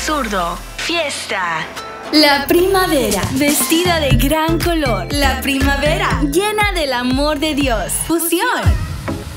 zurdo. Fiesta. La primavera, vestida de gran color. La primavera, llena del amor de Dios. Fusión.